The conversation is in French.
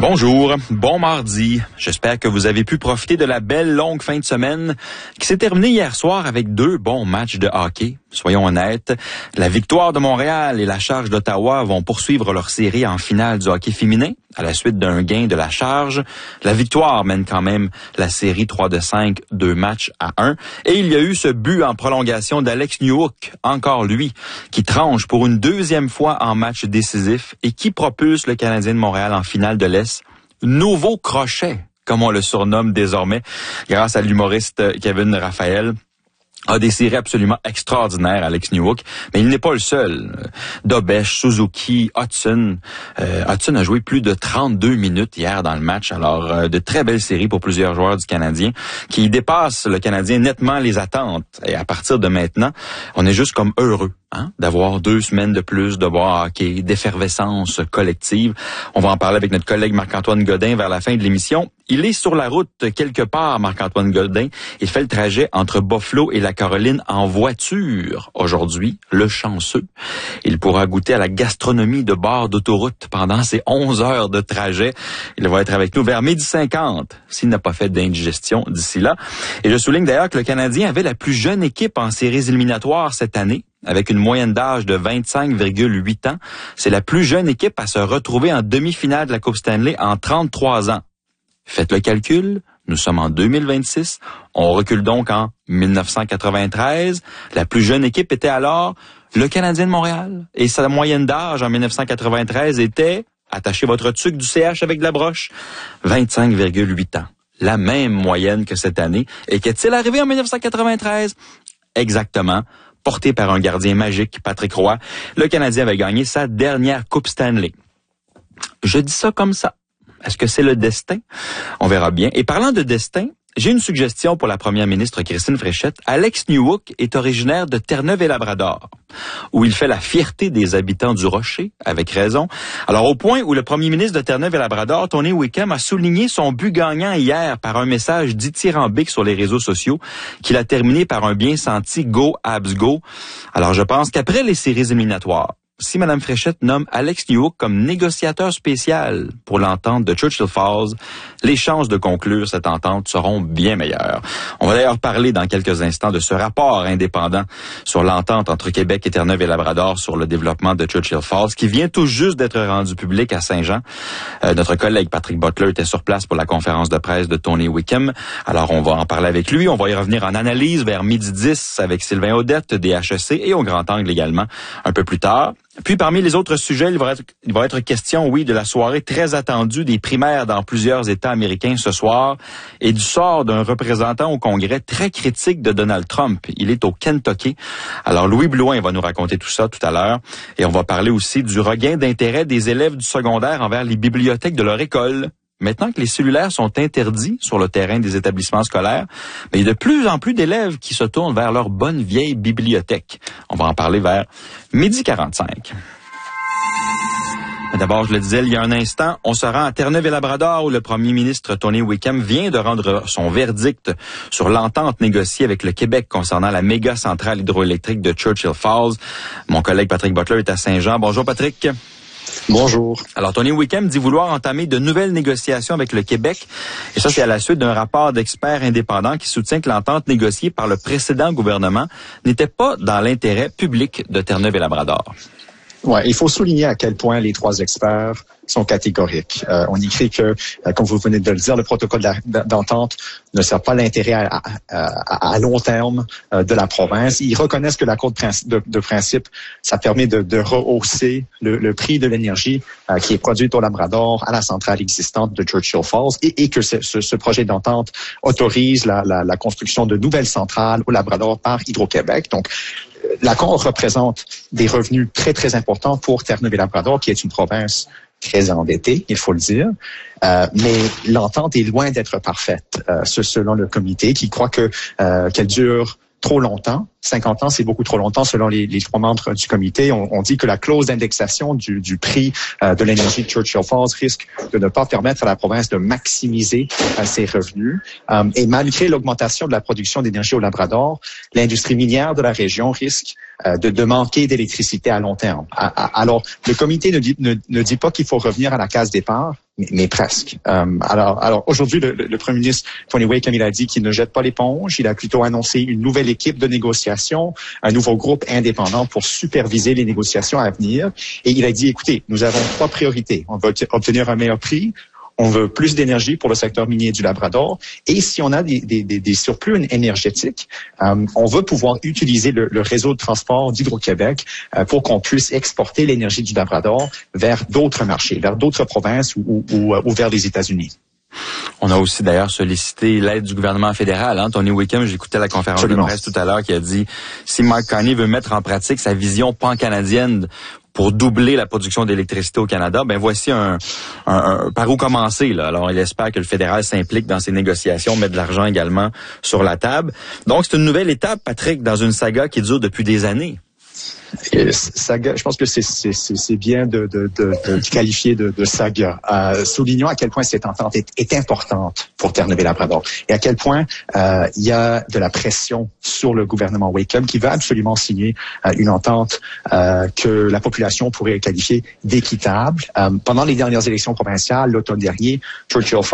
Bonjour, bon mardi. J'espère que vous avez pu profiter de la belle longue fin de semaine qui s'est terminée hier soir avec 2 bons matchs de hockey. Soyons honnêtes, la victoire de Montréal et la Charge d'Ottawa vont poursuivre leur série en finale du hockey féminin à la suite d'un gain de la Charge. La victoire mène quand même la série 3-5, 2 matchs à 1. Et il y a eu ce but en prolongation d'Alex Newhook, encore lui, qui tranche pour une 2e fois en match décisif et qui propulse le Canadien de Montréal en finale de l'Est. Nouveau crochet, comme on le surnomme désormais, grâce à l'humoriste Kevin Raphaël. A des séries absolument extraordinaires, Alex Newhook, mais il n'est pas le seul. Dobesh, Suzuki, Hudson. Hudson a joué plus de 32 minutes hier dans le match, alors de très belles séries pour plusieurs joueurs du Canadien qui dépassent le Canadien nettement les attentes. Et à partir de maintenant, on est juste comme heureux d'avoir 2 semaines de plus de voir hockey, d'effervescence collective. On va en parler avec notre collègue Marc-Antoine Godin vers la fin de l'émission. Il est sur la route quelque part, Marc-Antoine Godin. Il fait le trajet entre Buffalo et la Caroline en voiture. Aujourd'hui, le chanceux, il pourra goûter à la gastronomie de bord d'autoroute pendant ses 11 heures de trajet. Il va être avec nous vers 12h50, s'il n'a pas fait d'indigestion d'ici là. Et je souligne d'ailleurs que le Canadien avait la plus jeune équipe en séries éliminatoires cette année, avec une moyenne d'âge de 25,8 ans. C'est la plus jeune équipe à se retrouver en demi-finale de la Coupe Stanley en 33 ans. Faites le calcul, nous sommes en 2026, on recule donc en 1993. La plus jeune équipe était alors le Canadien de Montréal. Et sa moyenne d'âge en 1993 était, attachez votre tuque du CH avec de la broche, 25,8 ans. La même moyenne que cette année. Et qu'est-il arrivé en 1993? Exactement. Porté par un gardien magique, Patrick Roy, le Canadien avait gagné sa dernière Coupe Stanley. Je dis ça comme ça. Est-ce que c'est le destin? On verra bien. Et parlant de destin, j'ai une suggestion pour la première ministre Christine Fréchette. Alex Newhook est originaire de Terre-Neuve-et-Labrador, où il fait la fierté des habitants du Rocher, avec raison. Alors, au point où le premier ministre de Terre-Neuve-et-Labrador, Tony Wickham, a souligné son but gagnant hier par un message dithyrambique sur les réseaux sociaux, qu'il a terminé par un bien senti « Go, Habs, go ». Alors, je pense qu'après les séries éliminatoires, si Mme Fréchette nomme Alex Newhook comme négociateur spécial pour l'entente de Churchill Falls, les chances de conclure cette entente seront bien meilleures. On va d'ailleurs parler dans quelques instants de ce rapport indépendant sur l'entente entre Québec et Terre-Neuve et Labrador sur le développement de Churchill Falls, qui vient tout juste d'être rendu public à Saint-Jean. Notre collègue Patrick Butler était sur place pour la conférence de presse de Tony Wickham. Alors, on va en parler avec lui. On va y revenir en analyse vers 12h10 avec Sylvain Audette des HEC et au Grand Angle également un peu plus tard. Puis, parmi les autres sujets, il va être question, oui, de la soirée très attendue des primaires dans plusieurs États américains ce soir et du sort d'un représentant au Congrès très critique de Donald Trump. Il est au Kentucky. Alors, Louis Blouin va nous raconter tout ça tout à l'heure. Et on va parler aussi du regain d'intérêt des élèves du secondaire envers les bibliothèques de leur école. Maintenant que les cellulaires sont interdits sur le terrain des établissements scolaires, mais il y a de plus en plus d'élèves qui se tournent vers leur bonne vieille bibliothèque. On va en parler vers 12h45. Mais d'abord, je le disais il y a un instant, on se rend à Terre-Neuve-et-Labrador où le premier ministre Tony Wickham vient de rendre son verdict sur l'entente négociée avec le Québec concernant la méga centrale hydroélectrique de Churchill Falls. Mon collègue Patrick Butler est à Saint-Jean. Bonjour Patrick. Bonjour. Alors, Tony Wickham dit vouloir entamer de nouvelles négociations avec le Québec. Et ça, c'est à la suite d'un rapport d'experts indépendants qui soutient que l'entente négociée par le précédent gouvernement n'était pas dans l'intérêt public de Terre-Neuve-et-Labrador. Ouais, il faut souligner à quel point les 3 experts sont catégoriques. On écrit que, comme vous venez de le dire, le protocole d'entente ne sert pas l'intérêt à long terme de la province. Ils reconnaissent que l'accord de principe, ça permet de rehausser le prix de l'énergie qui est produite au Labrador à la centrale existante de Churchill Falls et que ce projet d'entente autorise la construction de nouvelles centrales au Labrador par Hydro-Québec. Donc, l'accord représente des revenus très, très importants pour Terre-Neuve-et-Labrador, qui est une province très endettée, il faut le dire. Mais l'entente est loin d'être parfaite, selon le comité, qui croit qu'elle dure trop longtemps. 50 ans, c'est beaucoup trop longtemps selon les 3 membres du comité. On dit que la clause d'indexation du prix de l'énergie de Churchill Falls risque de ne pas permettre à la province de maximiser ses revenus. Et malgré l'augmentation de la production d'énergie au Labrador, l'industrie minière de la région risque de manquer d'électricité à long terme. Alors, le comité ne dit pas qu'il faut revenir à la case départ, mais presque. Alors aujourd'hui, le premier ministre Tony Wakeham, il a dit qu'il ne jette pas l'éponge. Il a plutôt annoncé une nouvelle équipe de négociation, un nouveau groupe indépendant pour superviser les négociations à venir. Et il a dit, écoutez, nous avons 3 priorités. On va obtenir un meilleur prix. On veut plus d'énergie pour le secteur minier du Labrador. Et si on a des surplus énergétiques, on veut pouvoir utiliser le réseau de transport d'Hydro-Québec pour qu'on puisse exporter l'énergie du Labrador vers d'autres marchés, vers d'autres provinces ou vers les États-Unis. On a aussi d'ailleurs sollicité l'aide du gouvernement fédéral. Tony Wakeham, j'écoutais la conférence de presse tout à l'heure qui a dit si Mark Carney veut mettre en pratique sa vision pan-canadienne pour doubler la production d'électricité au Canada, ben voici un par où commencer là. Alors il espère que le fédéral s'implique dans ces négociations, met de l'argent également sur la table. Donc c'est une nouvelle étape, Patrick, dans une saga qui dure depuis des années. Saga, je pense que c'est bien de qualifier de saga. Soulignons à quel point cette entente est importante pour Terre-Neuve-Labrador et à quel point il y a de la pression sur le gouvernement Wakeham qui veut absolument signer une entente que la population pourrait qualifier d'équitable. Pendant les dernières élections provinciales, l'automne dernier, Churchill